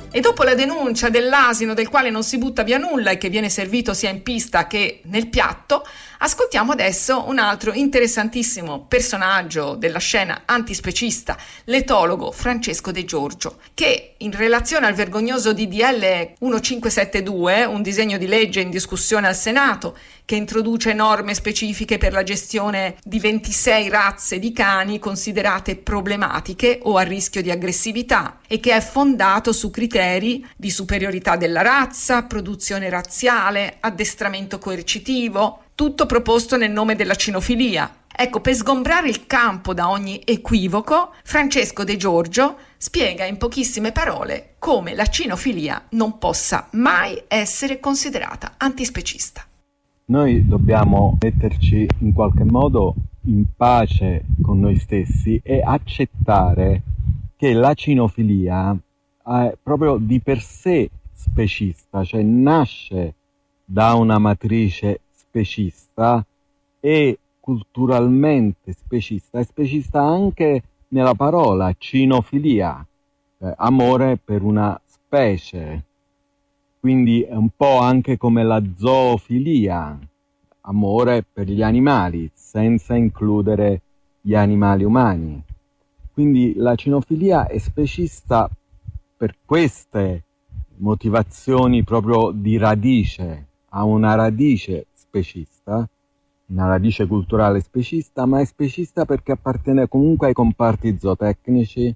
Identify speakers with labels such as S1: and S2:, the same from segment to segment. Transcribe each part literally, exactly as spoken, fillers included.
S1: E dopo la denuncia dell'asino del quale non si butta via nulla e che viene servito sia in pista che nel piatto, ascoltiamo adesso un altro interessantissimo personaggio della scena antispecista, l'etologo Francesco De Giorgio, che in relazione al vergognoso D D L millecinquecentosettantadue, un disegno di legge in discussione al Senato che introduce norme specifiche per la gestione di ventisei razze di cani considerate problematiche o a rischio di aggressività e che è fondato su criteri di superiorità della razza, produzione razziale, addestramento coercitivo, tutto proposto nel nome della cinofilia. Ecco, per sgombrare il campo da ogni equivoco, Francesco De Giorgio spiega in pochissime parole come la cinofilia non possa mai essere considerata antispecista.
S2: Noi dobbiamo metterci in qualche modo in pace con noi stessi e accettare che la cinofilia è proprio di per sé specista, cioè nasce da una matrice specista e culturalmente specista, è specista anche nella parola cinofilia, eh, amore per una specie, quindi è un po' anche come la zoofilia, amore per gli animali, senza includere gli animali umani. Quindi la cinofilia è specista per queste motivazioni proprio di radice, ha una radice specista, una radice culturale specista, ma è specista perché appartiene comunque ai comparti zootecnici,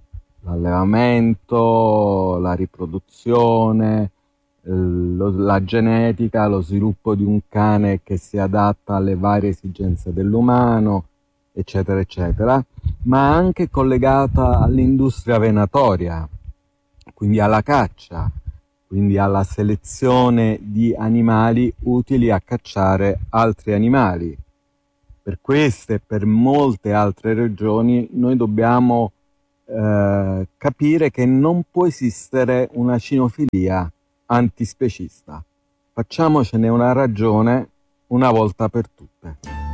S2: l'allevamento, la riproduzione, lo, la genetica, lo sviluppo di un cane che si adatta alle varie esigenze dell'umano, eccetera, eccetera, ma anche collegata all'industria venatoria, quindi alla caccia, quindi alla selezione di animali utili a cacciare altri animali. Per queste e per molte altre ragioni noi dobbiamo eh, capire che non può esistere una cinofilia antispecista. Facciamocene una ragione una volta per tutte.